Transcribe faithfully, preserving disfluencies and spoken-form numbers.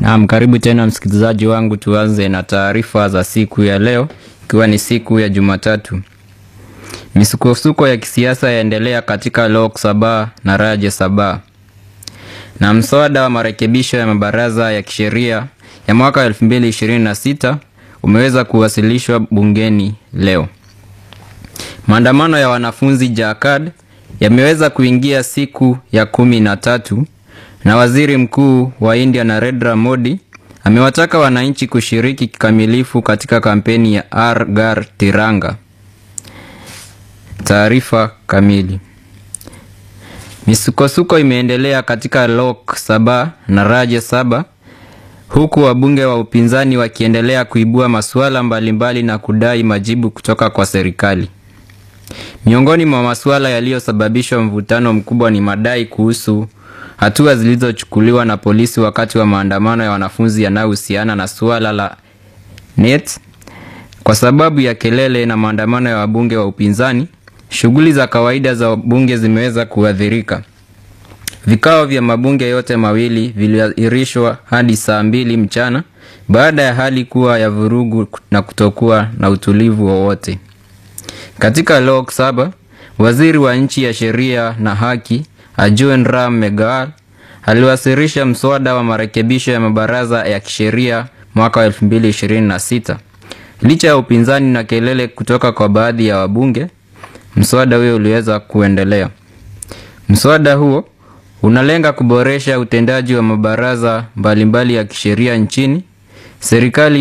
Naam, karibu tena msikilizaji wangu, tuanze na taarifa za siku ya leo, ikiwa ni siku ya Jumatatu. Misukosuko ya kisiasa yaendelea katika Lok Sabha na Rajya Sabha. Na mswada wa marekebisho ya mabaraza ya kisheria ya mwaka elfu mbili ishirini na sita umeweza kuwasilishwa bungeni leo. Maandamano ya wanafunzi Jharkhand yameweza kuingia siku ya kumi na tatu. Na waziri mkuu wa India Narendra Modi amewataka wananchi kushiriki kikamilifu katika kampeni ya Har Ghar Tiranga. Taarifa kamili. Misukosuko imeendelea katika Lok Sabha na Rajya Sabha, huku wabunge wa upinzani wakiendelea kuibua masuala mbalimbali na kudai majibu kutoka kwa serikali. Miongoni mwa masuala yaliyosababisha mvutano mkubwa ni madai kuhusu hatua zilizochukuliwa na polisi wakati wa maandamano ya wanafunzi yanayohusiana na suala la N E T. Kwa sababu ya kelele na maandamano ya wabunge wa upinzani, shughuli za kawaida za bunge zimeweza kuathirika. Vikao vya mabunge yote mawili viliahirishwa hadi saa mbili mchana baada ya hali kuwa ya vurugu na kutokuwa na utulivu wowote. Katika Lok Sabha, waziri wa nchi ya sheria na haki Arjun Ram Meghwal aliwasilisha mswada wa marekebisho ya mabaraza ya kisheria mwaka wa elfu mbili ishirini na sita. Licha ya upinzani na kelele kutoka kwa baadhi ya wabunge, mswada huo uliweza kuendelea. Mswada huo unalenga kuboresha utendaji wa mabaraza mbalimbali ya kisheria nchini. Serikali